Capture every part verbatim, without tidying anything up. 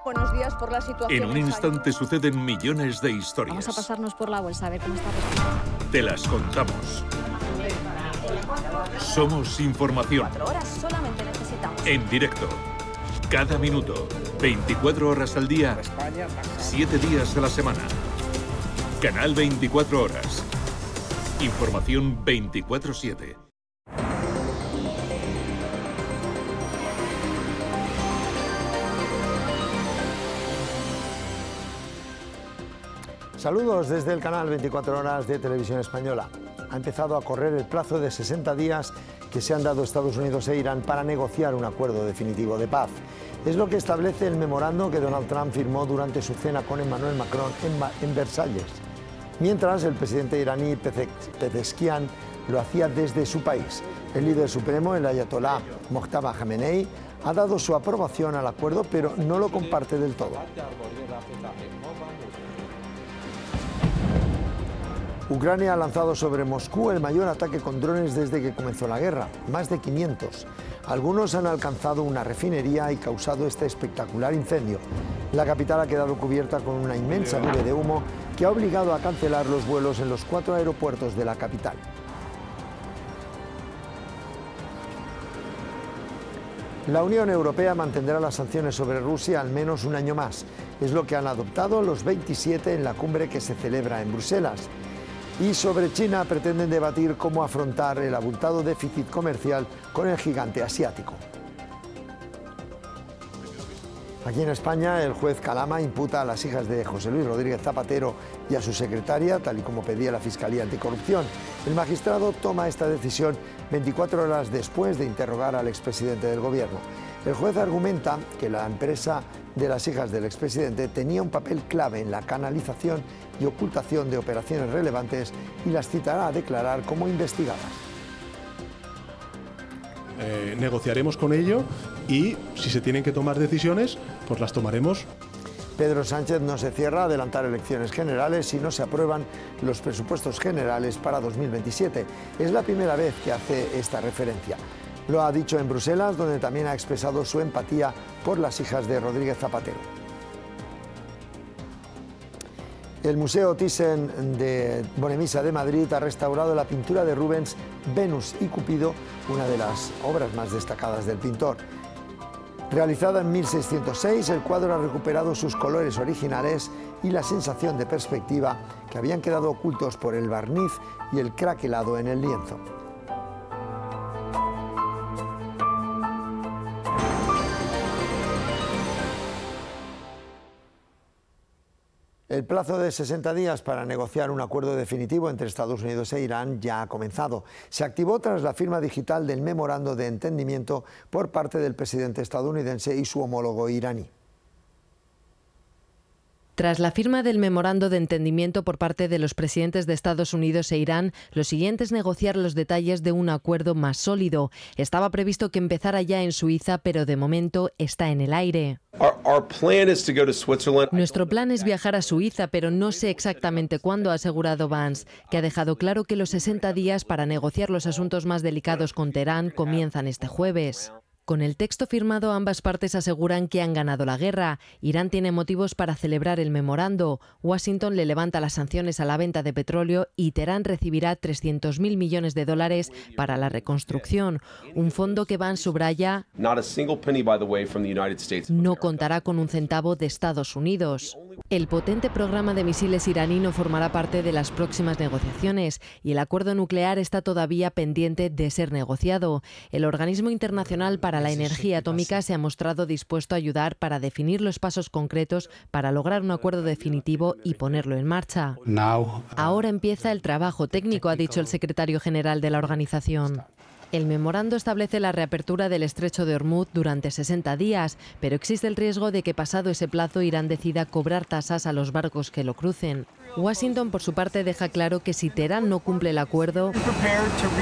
Buenos días. Por la situación. En un instante suceden millones de historias. Vamos a pasarnos por la bolsa a ver cómo está respirando. Te las contamos. Somos información. Cuatro horas solamente necesitamos. En directo. Cada minuto. veinticuatro horas al día. siete días a la semana. Canal veinticuatro horas. Información veinticuatro siete. Saludos desde el canal veinticuatro horas de Televisión Española. Ha empezado a correr el plazo de sesenta días que se han dado Estados Unidos e Irán para negociar un acuerdo definitivo de paz. Es lo que establece el memorando que Donald Trump firmó durante su cena con Emmanuel Macron en, en Versalles. Mientras, el presidente iraní Pezeshkian lo hacía desde su país. El líder supremo, el ayatolá Mojtaba Khamenei, ha dado su aprobación al acuerdo, pero no lo comparte del todo. Ucrania ha lanzado sobre Moscú el mayor ataque con drones desde que comenzó la guerra, más de quinientos. Algunos han alcanzado una refinería y causado este espectacular incendio. La capital ha quedado cubierta con una inmensa nube de humo que ha obligado a cancelar los vuelos en los cuatro aeropuertos de la capital. La Unión Europea mantendrá las sanciones sobre Rusia al menos un año más. Es lo que han adoptado los veintisiete en la cumbre que se celebra en Bruselas. Y sobre China pretenden debatir cómo afrontar el abultado déficit comercial con el gigante asiático. Aquí en España, el juez Calama imputa a las hijas de José Luis Rodríguez Zapatero y a su secretaria, tal y como pedía la Fiscalía Anticorrupción. El magistrado toma esta decisión veinticuatro horas después de interrogar al expresidente del Gobierno. El juez argumenta que la empresa de las hijas del expresidente tenía un papel clave en la canalización y ocultación de operaciones relevantes y las citará a declarar como investigadas. Eh, negociaremos con ello y si se tienen que tomar decisiones, pues las tomaremos. Pedro Sánchez no se cierra a adelantar elecciones generales si no se aprueban los presupuestos generales para dos mil veintisiete. Es la primera vez que hace esta referencia. Lo ha dicho en Bruselas, donde también ha expresado su empatía por las hijas de Rodríguez Zapatero. El Museo Thyssen de Bonavista de Madrid ha restaurado la pintura de Rubens Venus y Cupido, una de las obras más destacadas del pintor. Realizada en mil seiscientos seis, el cuadro ha recuperado sus colores originales y la sensación de perspectiva que habían quedado ocultos por el barniz y el craquelado en el lienzo. El plazo de sesenta días para negociar un acuerdo definitivo entre Estados Unidos e Irán ya ha comenzado. Se activó tras la firma digital del memorando de entendimiento por parte del presidente estadounidense y su homólogo iraní. Tras la firma del memorando de entendimiento por parte de los presidentes de Estados Unidos e Irán, lo siguiente es negociar los detalles de un acuerdo más sólido. Estaba previsto que empezara ya en Suiza, pero de momento está en el aire. Nuestro plan es viajar a Suiza, pero no sé exactamente cuándo, ha asegurado Vance, que ha dejado claro que los sesenta días para negociar los asuntos más delicados con Teherán comienzan este jueves. Con el texto firmado, ambas partes aseguran que han ganado la guerra. Irán tiene motivos para celebrar el memorando. Washington le levanta las sanciones a la venta de petróleo y Teherán recibirá trescientos mil millones de dólares para la reconstrucción. Un fondo que Vance subraya no contará con un centavo de Estados Unidos. El potente programa de misiles iraní no formará parte de las próximas negociaciones y el acuerdo nuclear está todavía pendiente de ser negociado. El organismo internacional para la energía atómica se ha mostrado dispuesto a ayudar para definir los pasos concretos para lograr un acuerdo definitivo y ponerlo en marcha. Ahora empieza el trabajo técnico, ha dicho el secretario general de la organización. El memorando establece la reapertura del estrecho de Hormuz durante sesenta días, pero existe el riesgo de que pasado ese plazo Irán decida cobrar tasas a los barcos que lo crucen. Washington, por su parte, deja claro que si Teherán no cumple el acuerdo,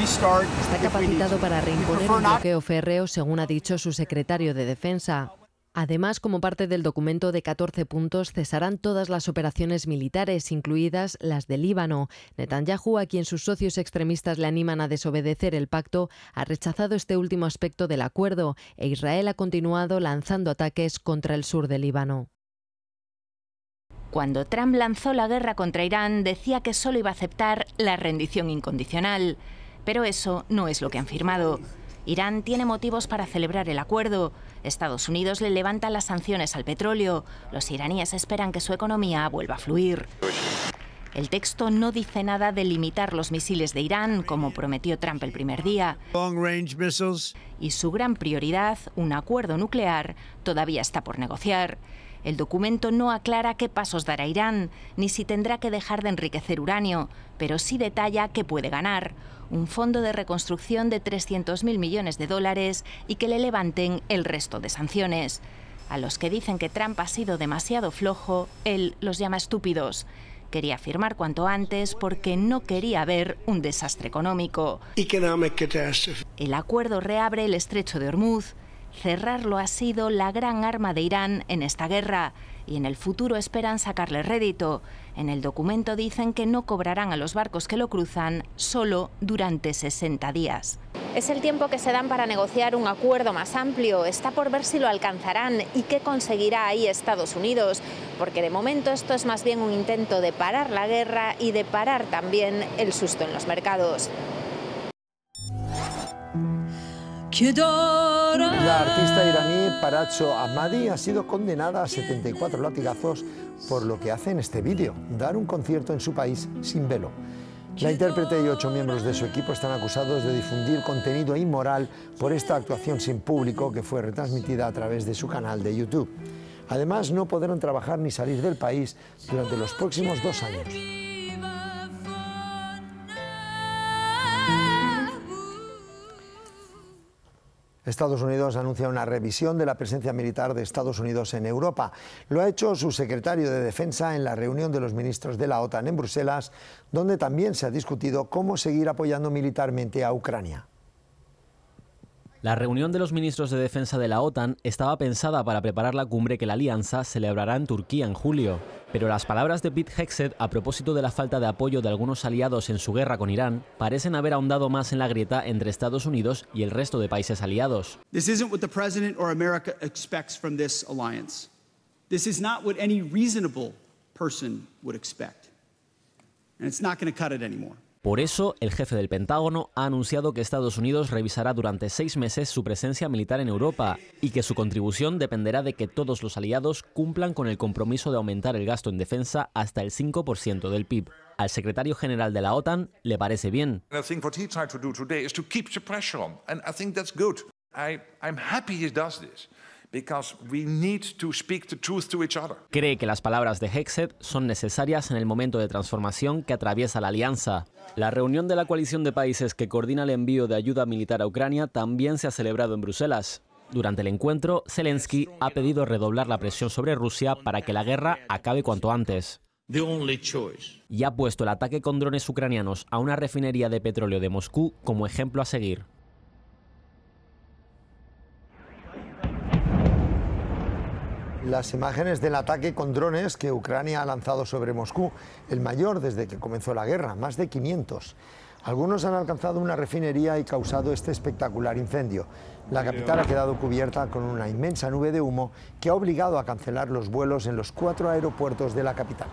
está capacitado para reimponer un bloqueo férreo, según ha dicho su secretario de Defensa. Además, como parte del documento de catorce puntos, cesarán todas las operaciones militares, incluidas las de Líbano. Netanyahu, a quien sus socios extremistas le animan a desobedecer el pacto, ha rechazado este último aspecto del acuerdo, e Israel ha continuado lanzando ataques contra el sur del Líbano. Cuando Trump lanzó la guerra contra Irán, decía que solo iba a aceptar la rendición incondicional. Pero eso no es lo que han firmado. Irán tiene motivos para celebrar el acuerdo. Estados Unidos le levanta las sanciones al petróleo. Los iraníes esperan que su economía vuelva a fluir. El texto no dice nada de limitar los misiles de Irán, como prometió Trump el primer día. Y su gran prioridad, un acuerdo nuclear, todavía está por negociar. El documento no aclara qué pasos dará Irán, ni si tendrá que dejar de enriquecer uranio, pero sí detalla qué puede ganar: un fondo de reconstrucción de trescientos mil millones de dólares y que le levanten el resto de sanciones. A los que dicen que Trump ha sido demasiado flojo, él los llama estúpidos. Quería firmar cuanto antes porque no quería ver un desastre económico. El acuerdo reabre el estrecho de Hormuz. Cerrarlo ha sido la gran arma de Irán en esta guerra y en el futuro esperan sacarle rédito. En el documento dicen que no cobrarán a los barcos que lo cruzan solo durante sesenta días. Es el tiempo que se dan para negociar un acuerdo más amplio. Está por ver si lo alcanzarán y qué conseguirá ahí Estados Unidos, porque de momento esto es más bien un intento de parar la guerra y de parar también el susto en los mercados. La artista iraní Paracho Ahmadi ha sido condenada a setenta y cuatro latigazos por lo que hace en este vídeo, dar un concierto en su país sin velo. La intérprete y ocho miembros de su equipo están acusados de difundir contenido inmoral por esta actuación sin público que fue retransmitida a través de su canal de YouTube. Además, no podrán trabajar ni salir del país durante los próximos dos años. Estados Unidos anuncia una revisión de la presencia militar de Estados Unidos en Europa. Lo ha hecho su secretario de Defensa en la reunión de los ministros de la OTAN en Bruselas, donde también se ha discutido cómo seguir apoyando militarmente a Ucrania. La reunión de los ministros de Defensa de la OTAN estaba pensada para preparar la cumbre que la alianza celebrará en Turquía en julio. Pero las palabras de Pete Hegseth a propósito de la falta de apoyo de algunos aliados en su guerra con Irán parecen haber ahondado más en la grieta entre Estados Unidos y el resto de países aliados. This isn't what the president or America expects from this alliance. This is not what any reasonable person would expect. And it's not going to cut it anymore. Por eso, el jefe del Pentágono ha anunciado que Estados Unidos revisará durante seis meses su presencia militar en Europa y que su contribución dependerá de que todos los aliados cumplan con el compromiso de aumentar el gasto en defensa hasta el cinco por ciento del P I B. Al secretario general de la OTAN le parece bien. Cree que las palabras de Hegseth son necesarias en el momento de transformación que atraviesa la alianza. La reunión de la coalición de países que coordina el envío de ayuda militar a Ucrania también se ha celebrado en Bruselas. Durante el encuentro, Zelensky ha pedido redoblar la presión sobre Rusia para que la guerra acabe cuanto antes. Y ha puesto el ataque con drones ucranianos a una refinería de petróleo de Moscú como ejemplo a seguir. Las imágenes del ataque con drones que Ucrania ha lanzado sobre Moscú, el mayor desde que comenzó la guerra, más de quinientos. Algunos han alcanzado una refinería y causado este espectacular incendio. La capital ha quedado cubierta con una inmensa nube de humo que ha obligado a cancelar los vuelos en los cuatro aeropuertos de la capital.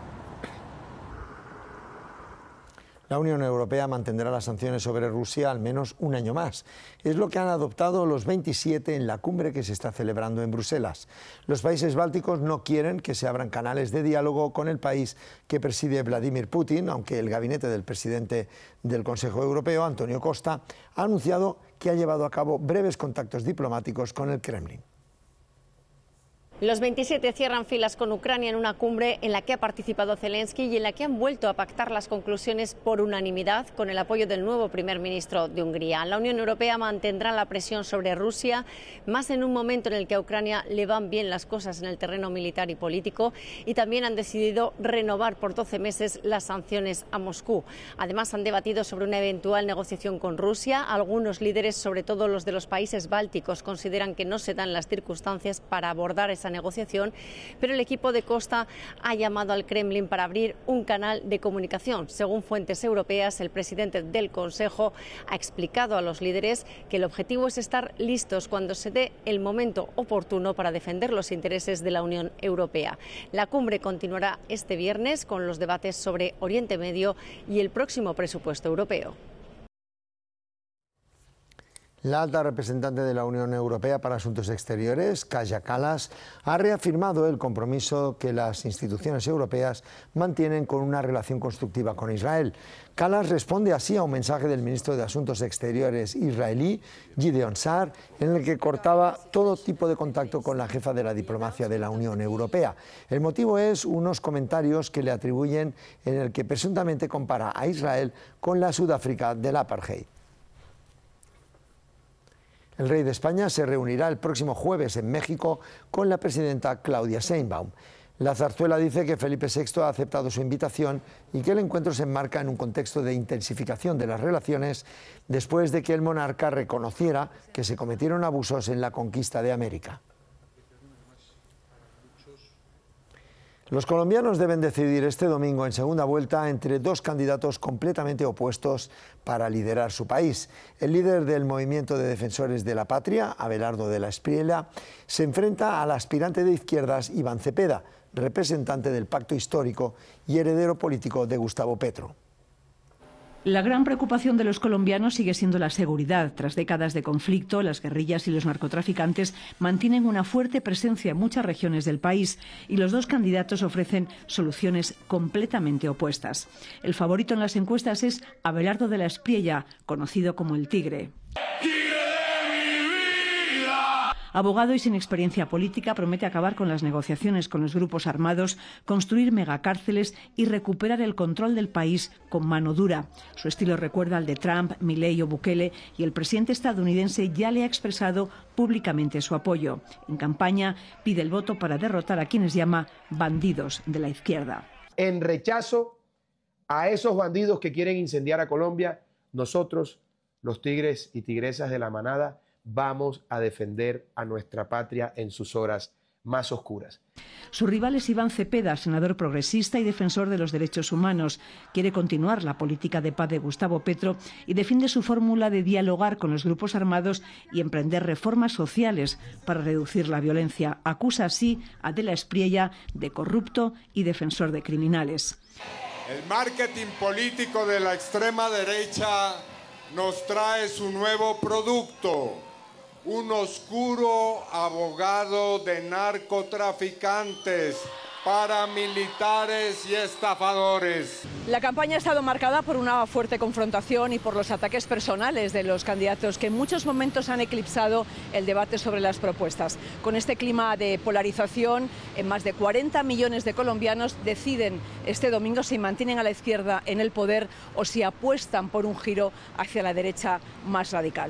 La Unión Europea mantendrá las sanciones sobre Rusia al menos un año más. Es lo que han adoptado los veintisiete en la cumbre que se está celebrando en Bruselas. Los países bálticos no quieren que se abran canales de diálogo con el país que preside Vladimir Putin, aunque el gabinete del presidente del Consejo Europeo, Antonio Costa, ha anunciado que ha llevado a cabo breves contactos diplomáticos con el Kremlin. Los veintisiete cierran filas con Ucrania en una cumbre en la que ha participado Zelensky y en la que han vuelto a pactar las conclusiones por unanimidad con el apoyo del nuevo primer ministro de Hungría. La Unión Europea mantendrá la presión sobre Rusia, más en un momento en el que a Ucrania le van bien las cosas en el terreno militar y político, y también han decidido renovar por doce meses las sanciones a Moscú. Además, han debatido sobre una eventual negociación con Rusia. Algunos líderes, sobre todo los de los países bálticos, consideran que no se dan las circunstancias para abordar esa negociación, pero el equipo de Costa ha llamado al Kremlin para abrir un canal de comunicación. Según fuentes europeas, el presidente del Consejo ha explicado a los líderes que el objetivo es estar listos cuando se dé el momento oportuno para defender los intereses de la Unión Europea. La cumbre continuará este viernes con los debates sobre Oriente Medio y el próximo presupuesto europeo. La alta representante de la Unión Europea para Asuntos Exteriores, Kaja Kallas, ha reafirmado el compromiso que las instituciones europeas mantienen con una relación constructiva con Israel. Kallas responde así a un mensaje del ministro de Asuntos Exteriores israelí, Gideon Sa'ar, en el que cortaba todo tipo de contacto con la jefa de la diplomacia de la Unión Europea. El motivo es unos comentarios que le atribuyen en el que presuntamente compara a Israel con la Sudáfrica del apartheid. El rey de España se reunirá el próximo jueves en México con la presidenta Claudia Sheinbaum. La zarzuela dice que Felipe sexto ha aceptado su invitación y que el encuentro se enmarca en un contexto de intensificación de las relaciones después de que el monarca reconociera que se cometieron abusos en la conquista de América. Los colombianos deben decidir este domingo en segunda vuelta entre dos candidatos completamente opuestos para liderar su país. El líder del Movimiento de Defensores de la Patria, Abelardo de la Espriella, se enfrenta al aspirante de izquierdas Iván Cepeda, representante del Pacto Histórico y heredero político de Gustavo Petro. La gran preocupación de los colombianos sigue siendo la seguridad. Tras décadas de conflicto, las guerrillas y los narcotraficantes mantienen una fuerte presencia en muchas regiones del país y los dos candidatos ofrecen soluciones completamente opuestas. El favorito en las encuestas es Abelardo de la Espriella, conocido como el Tigre. Abogado y sin experiencia política, promete acabar con las negociaciones con los grupos armados, construir megacárceles y recuperar el control del país con mano dura. Su estilo recuerda al de Trump, Milei o Bukele, y el presidente estadounidense ya le ha expresado públicamente su apoyo. En campaña pide el voto para derrotar a quienes llama bandidos de la izquierda. En rechazo a esos bandidos que quieren incendiar a Colombia, nosotros, los tigres y tigresas de la manada, vamos a defender a nuestra patria en sus horas más oscuras. Su rival es Iván Cepeda, senador progresista y defensor de los derechos humanos. Quiere continuar la política de paz de Gustavo Petro y defiende su fórmula de dialogar con los grupos armados y emprender reformas sociales para reducir la violencia. Acusa así a De la Espriella de corrupto y defensor de criminales. El marketing político de la extrema derecha nos trae su nuevo producto. Un oscuro abogado de narcotraficantes, paramilitares y estafadores. La campaña ha estado marcada por una fuerte confrontación y por los ataques personales de los candidatos que en muchos momentos han eclipsado el debate sobre las propuestas. Con este clima de polarización, en más de cuarenta millones de colombianos deciden este domingo si mantienen a la izquierda en el poder o si apuestan por un giro hacia la derecha más radical.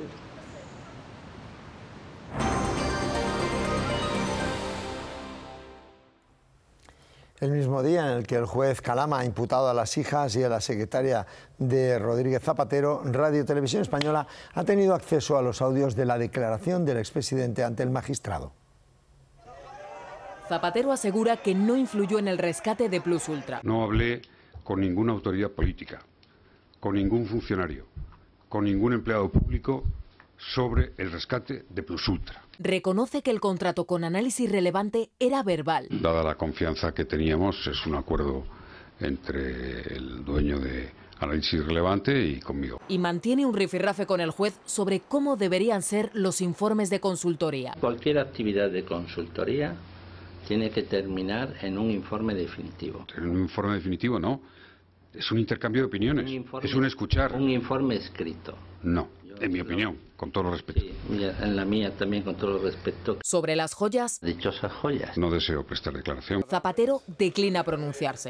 El mismo día en el que el juez Calama ha imputado a las hijas y a la secretaria de Rodríguez Zapatero, Radio Televisión Española ha tenido acceso a los audios de la declaración del expresidente ante el magistrado. Zapatero asegura que no influyó en el rescate de Plus Ultra. No hablé con ninguna autoridad política, con ningún funcionario, con ningún empleado público sobre el rescate de Plus Ultra. Reconoce que el contrato con análisis relevante era verbal. Dada la confianza que teníamos, es un acuerdo entre el dueño de Análisis Relevante y conmigo. Y mantiene un rifirrafe con el juez sobre cómo deberían ser los informes de consultoría. Cualquier actividad de consultoría tiene que terminar en un informe definitivo. En un informe definitivo no. Es un intercambio de opiniones. Un informe, es un escuchar. Un informe escrito. No. En mi opinión, con todo respeto. Sí, en la mía también, con todo respeto. Sobre las joyas, Dichosas joyas. No deseo prestar declaración. Zapatero declina pronunciarse.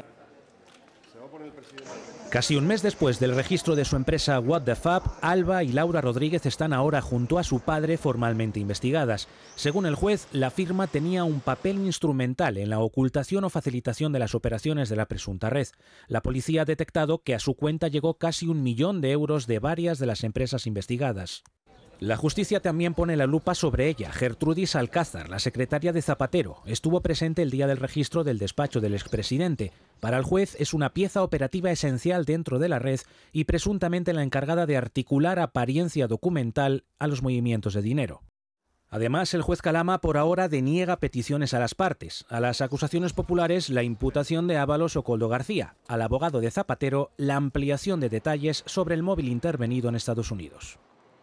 Casi un mes después del registro de su empresa What the Fab, Alba y Laura Rodríguez están ahora junto a su padre formalmente investigadas. Según el juez, la firma tenía un papel instrumental en la ocultación o facilitación de las operaciones de la presunta red. La policía ha detectado que a su cuenta llegó casi un millón de euros de varias de las empresas investigadas. La justicia también pone la lupa sobre ella. Gertrudis Alcázar, la secretaria de Zapatero, estuvo presente el día del registro del despacho del expresidente. Para el juez es una pieza operativa esencial dentro de la red y presuntamente la encargada de articular apariencia documental a los movimientos de dinero. Además, el juez Calama por ahora deniega peticiones a las partes. A las acusaciones populares, la imputación de Ábalos o Koldo García. Al abogado de Zapatero, la ampliación de detalles sobre el móvil intervenido en Estados Unidos.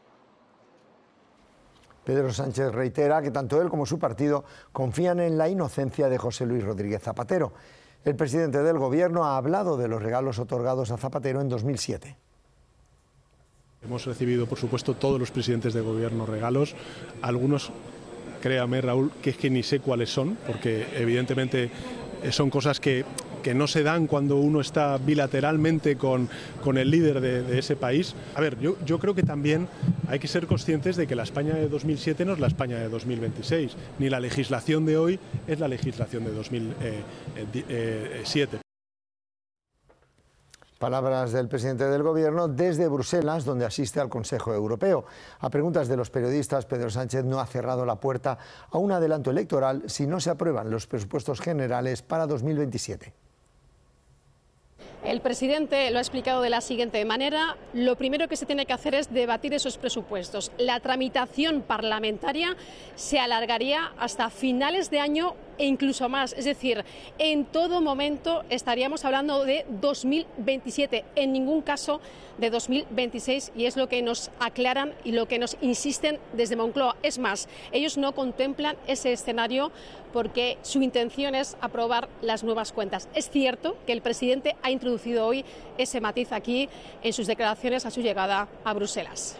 Pedro Sánchez reitera que tanto él como su partido confían en la inocencia de José Luis Rodríguez Zapatero. El presidente del Gobierno ha hablado de los regalos otorgados a Zapatero en dos mil siete. Hemos recibido, por supuesto, todos los presidentes de Gobierno regalos. Algunos, créame, Raúl, que es que ni sé cuáles son, porque evidentemente son cosas que, que no se dan cuando uno está bilateralmente con, con el líder de, de ese país. A ver, yo, yo creo que también hay que ser conscientes de que la España de dos mil siete no es la España de dos mil veintiséis, ni la legislación de hoy es la legislación de dos mil siete. Palabras del presidente del Gobierno desde Bruselas, donde asiste al Consejo Europeo. A preguntas de los periodistas, Pedro Sánchez no ha cerrado la puerta a un adelanto electoral si no se aprueban los presupuestos generales para dos mil veintisiete. El presidente lo ha explicado de la siguiente manera: lo primero que se tiene que hacer es debatir esos presupuestos. La tramitación parlamentaria se alargaría hasta finales de año e incluso más, es decir, en todo momento estaríamos hablando de dos mil veintisiete, en ningún caso de dos mil veintiséis, y es lo que nos aclaran y lo que nos insisten desde Moncloa. Es más, ellos no contemplan ese escenario porque su intención es aprobar las nuevas cuentas. Es cierto que el presidente ha introducido hoy ese matiz aquí en sus declaraciones a su llegada a Bruselas.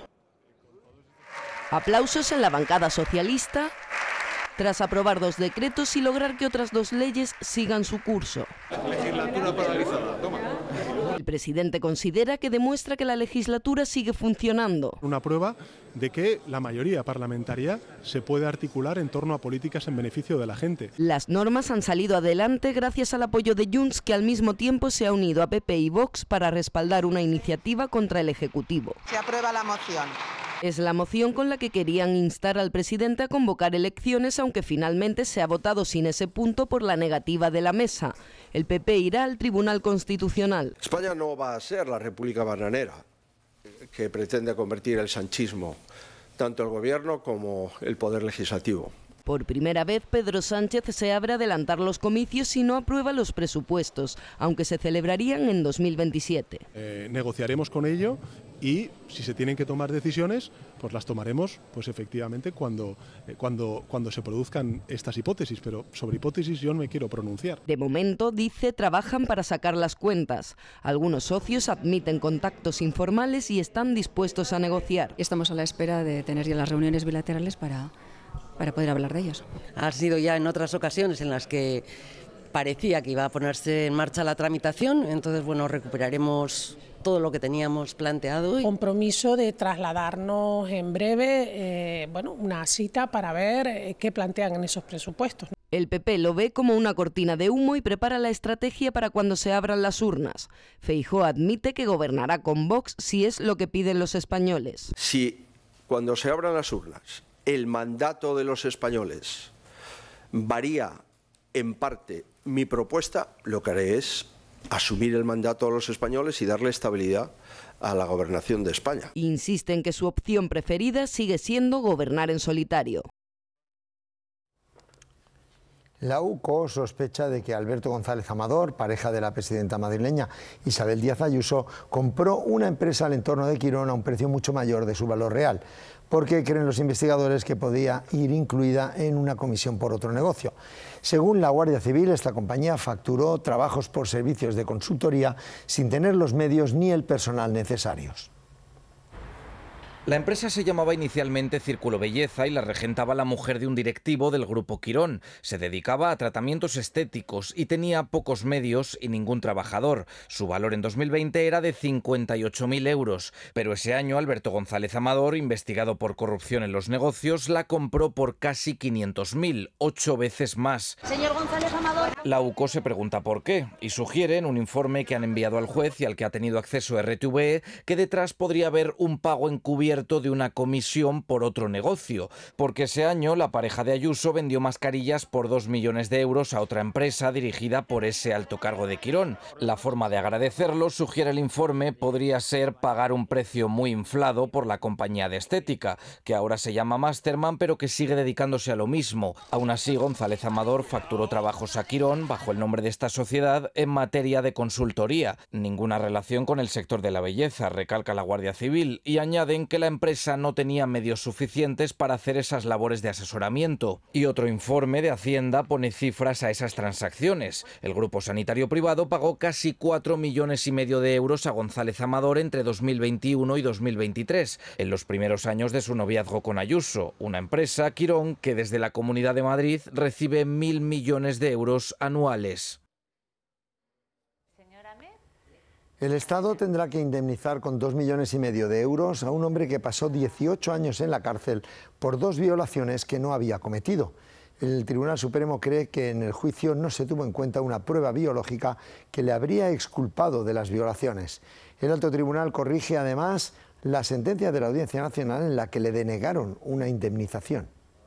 Aplausos en la bancada socialista tras aprobar dos decretos y lograr que otras dos leyes sigan su curso. Legislatura paralizada. Toma. El presidente considera que demuestra que la legislatura sigue funcionando. Una prueba de que la mayoría parlamentaria se puede articular en torno a políticas en beneficio de la gente. Las normas han salido adelante gracias al apoyo de Junts, que al mismo tiempo se ha unido a P P y Vox para respaldar una iniciativa contra el Ejecutivo. Se aprueba la moción. Es la moción con la que querían instar al presidente a convocar elecciones, aunque finalmente se ha votado sin ese punto por la negativa de la mesa. El P P irá al Tribunal Constitucional. España no va a ser la república bananera que pretende convertir el sanchismo, tanto el gobierno como el poder legislativo. Por primera vez, Pedro Sánchez se abre a adelantar los comicios si no aprueba los presupuestos, aunque se celebrarían en dos mil veintisiete. Eh, negociaremos con ello y si se tienen que tomar decisiones, pues las tomaremos, pues efectivamente cuando, eh, cuando, cuando se produzcan estas hipótesis, pero sobre hipótesis yo no me quiero pronunciar. De momento, dice, trabajan para sacar las cuentas. Algunos socios admiten contactos informales y están dispuestos a negociar. Estamos a la espera de tener ya las reuniones bilaterales para, para poder hablar de ellos. Ha sido ya en otras ocasiones en las que parecía que iba a ponerse en marcha la tramitación, entonces bueno, recuperaremos todo lo que teníamos planteado. Compromiso de trasladarnos en breve eh, bueno, una cita para ver eh, qué plantean en esos presupuestos. El P P lo ve como una cortina de humo y prepara la estrategia para cuando se abran las urnas. Feijóo admite que gobernará con Vox si es lo que piden los españoles. Si cuando se abran las urnas el mandato de los españoles varía en parte mi propuesta, lo que haré es asumir el mandato de los españoles y darle estabilidad a la gobernación de España. Insiste en que su opción preferida sigue siendo gobernar en solitario. La U C O sospecha de que Alberto González Amador, pareja de la presidenta madrileña Isabel Díaz Ayuso, compró una empresa al entorno de Quirón a un precio mucho mayor de su valor real, porque creen los investigadores que podía ir incluida en una comisión por otro negocio. Según la Guardia Civil, esta compañía facturó trabajos por servicios de consultoría sin tener los medios ni el personal necesarios. La empresa se llamaba inicialmente Círculo Belleza y la regentaba la mujer de un directivo del Grupo Quirón. Se dedicaba a tratamientos estéticos y tenía pocos medios y ningún trabajador. Su valor en dos mil veinte era de cincuenta y ocho mil euros. Pero ese año Alberto González Amador, investigado por corrupción en los negocios, la compró por casi quinientos mil, ocho veces más. Señor González Amador. La U C O se pregunta por qué y sugiere en un informe que han enviado al juez y al que ha tenido acceso R T V E que detrás podría haber un pago encubierto de una comisión por otro negocio, porque ese año la pareja de Ayuso vendió mascarillas por dos millones de euros a otra empresa dirigida por ese alto cargo de Quirón. La forma de agradecerlo, sugiere el informe, podría ser pagar un precio muy inflado por la compañía de estética, que ahora se llama Masterman, pero que sigue dedicándose a lo mismo. Aún así, González Amador facturó trabajos a Quirón bajo el nombre de esta sociedad en materia de consultoría. Ninguna relación con el sector de la belleza, recalca la Guardia Civil, y añaden que la empresa no tenía medios suficientes para hacer esas labores de asesoramiento. Y otro informe de Hacienda pone cifras a esas transacciones. El grupo sanitario privado pagó casi cuatro millones y medio de euros a González Amador entre dos mil veintiuno y dos mil veintitrés, en los primeros años de su noviazgo con Ayuso, una empresa, Quirón, que desde la Comunidad de Madrid recibe mil millones de euros anuales. El Estado tendrá que indemnizar con dos millones y medio de euros a un hombre que pasó dieciocho años en la cárcel por dos violaciones que no había cometido. El Tribunal Supremo cree que en el juicio no se tuvo en cuenta una prueba biológica que le habría exculpado de las violaciones. El Alto Tribunal corrige además la sentencia de la Audiencia Nacional en la que le denegaron una indemnización.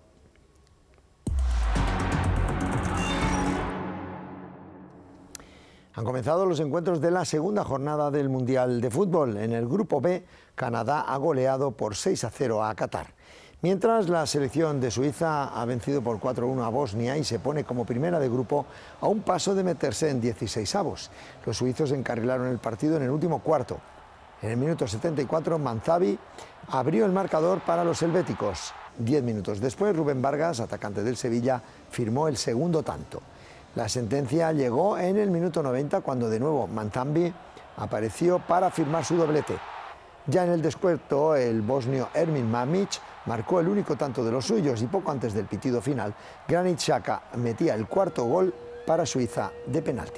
Han comenzado los encuentros de la segunda jornada del Mundial de Fútbol. En el Grupo B, Canadá ha goleado por seis a cero a Qatar. Mientras, la selección de Suiza ha vencido por cuatro a uno a Bosnia y se pone como primera de grupo a un paso de meterse en dieciseisavos. Los suizos encarrilaron el partido en el último cuarto. En el minuto setenta y cuatro, Manzavi abrió el marcador para los helvéticos. Diez minutos después, Rubén Vargas, atacante del Sevilla, firmó el segundo tanto. La sentencia llegó en el minuto noventa cuando de nuevo Manzambi apareció para firmar su doblete. Ya en el descuento, el bosnio Ermin Mamic marcó el único tanto de los suyos y poco antes del pitido final, Granit Xhaka metía el cuarto gol para Suiza de penalti.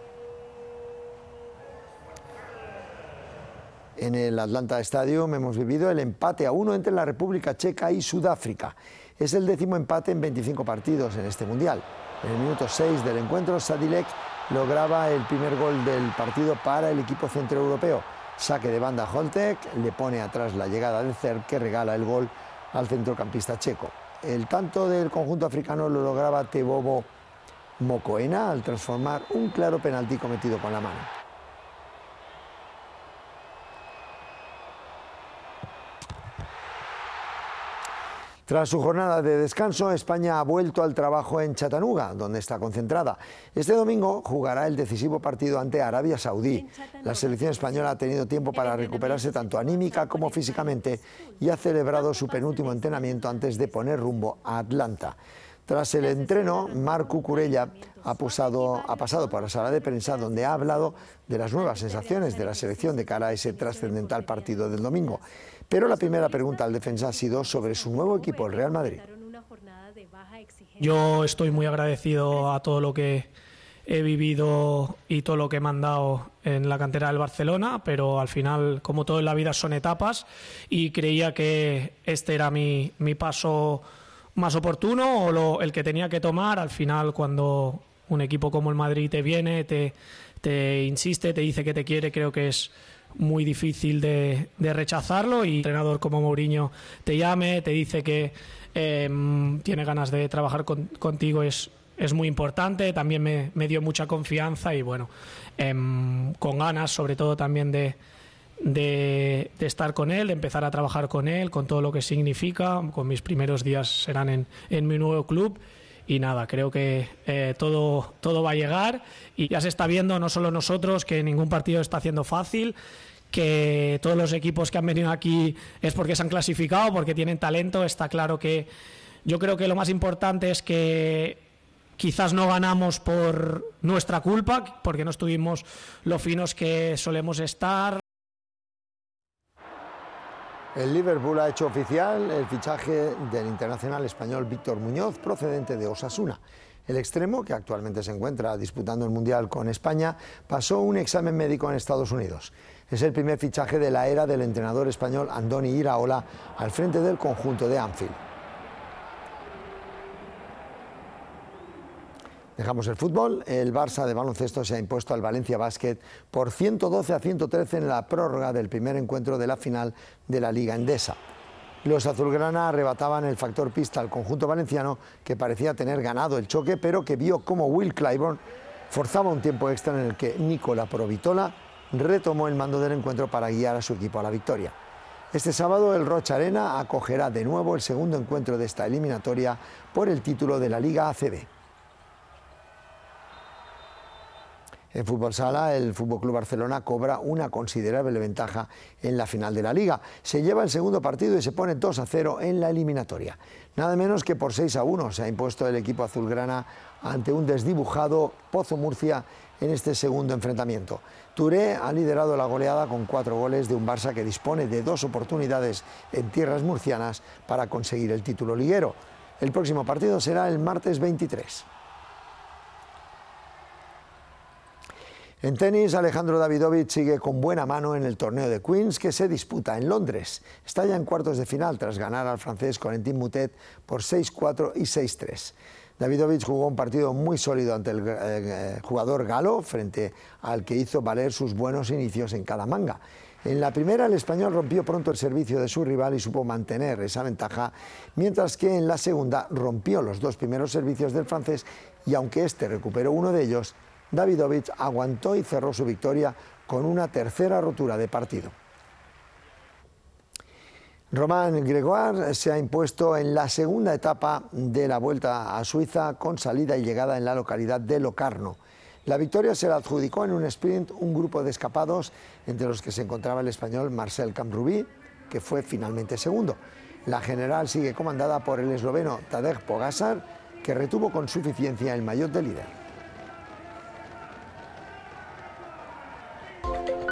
En el Atlanta Stadium hemos vivido el empate a uno entre la República Checa y Sudáfrica. Es el décimo empate en veinticinco partidos en este Mundial. En el minuto seis del encuentro, Sadilek lograba el primer gol del partido para el equipo centroeuropeo. Saque de banda Holtek, le pone atrás la llegada de Cerv, que regala el gol al centrocampista checo. El tanto del conjunto africano lo lograba Tebogo Mokoena al transformar un claro penalti cometido con la mano. Tras su jornada de descanso, España ha vuelto al trabajo en Chattanooga, donde está concentrada. Este domingo jugará el decisivo partido ante Arabia Saudí. La selección española ha tenido tiempo para recuperarse tanto anímica como físicamente y ha celebrado su penúltimo entrenamiento antes de poner rumbo a Atlanta. Tras el entreno, Marc Cucurella ha, posado, ha pasado por la sala de prensa donde ha hablado de las nuevas sensaciones de la selección de cara a ese trascendental partido del domingo. Pero la primera pregunta al defensa ha sido sobre su nuevo equipo, el Real Madrid. Yo estoy muy agradecido a todo lo que he vivido y todo lo que me han dado en la cantera del Barcelona, pero al final, como todo en la vida, son etapas y creía que este era mi, mi paso más oportuno o lo, el que tenía que tomar. Al final, cuando un equipo como el Madrid te viene, te, te insiste, te dice que te quiere, creo que es muy difícil de, de rechazarlo, y un entrenador como Mourinho te llame, te dice que eh, tiene ganas de trabajar con, contigo, es, es muy importante. También me, me dio mucha confianza y bueno, eh, con ganas sobre todo también de, de, de estar con él, de empezar a trabajar con él, con todo lo que significa. Con mis primeros días serán en, en mi nuevo club. Y nada, creo que eh, todo, todo va a llegar y ya se está viendo, no solo nosotros, que ningún partido está haciendo fácil, que todos los equipos que han venido aquí es porque se han clasificado, porque tienen talento. Está claro que yo creo que lo más importante es que quizás no ganamos por nuestra culpa, porque no estuvimos lo finos que solemos estar. El Liverpool ha hecho oficial el fichaje del internacional español Víctor Muñoz, procedente de Osasuna. El extremo, que actualmente se encuentra disputando el Mundial con España, pasó un examen médico en Estados Unidos. Es el primer fichaje de la era del entrenador español Andoni Iraola al frente del conjunto de Anfield. Dejamos el fútbol. El Barça de baloncesto se ha impuesto al Valencia Basket por ciento doce a ciento trece en la prórroga del primer encuentro de la final de la Liga Endesa. Los azulgrana arrebataban el factor pista al conjunto valenciano, que parecía tener ganado el choque, pero que vio cómo Will Clyburn forzaba un tiempo extra en el que Nicola Provitola retomó el mando del encuentro para guiar a su equipo a la victoria. Este sábado el Rocha Arena acogerá de nuevo el segundo encuentro de esta eliminatoria por el título de la Liga A C B. En fútbol sala, el F C Barcelona cobra una considerable ventaja en la final de la Liga. Se lleva el segundo partido y se pone dos a cero en la eliminatoria. Nada menos que por seis a uno se ha impuesto el equipo azulgrana ante un desdibujado Pozo Murcia en este segundo enfrentamiento. Touré ha liderado la goleada con cuatro goles de un Barça que dispone de dos oportunidades en tierras murcianas para conseguir el título liguero. El próximo partido será el martes veintitrés. En tenis, Alejandro Davidovich sigue con buena mano en el torneo de Queens que se disputa en Londres. Está ya en cuartos de final tras ganar al francés Corentin Moutet por seis cuatro y seis tres. Davidovich jugó un partido muy sólido ante el eh, jugador galo, frente al que hizo valer sus buenos inicios en cada manga. En la primera, el español rompió pronto el servicio de su rival y supo mantener esa ventaja, mientras que en la segunda rompió los dos primeros servicios del francés y aunque este recuperó uno de ellos, Davidovich aguantó y cerró su victoria con una tercera rotura de partido. Romain Grégoire se ha impuesto en la segunda etapa de la Vuelta a Suiza con salida y llegada en la localidad de Locarno. La victoria se la adjudicó en un sprint un grupo de escapados, entre los que se encontraba el español Marcel Camrubí, que fue finalmente segundo. La general sigue comandada por el esloveno Tadej Pogačar, que retuvo con suficiencia el maillot de líder.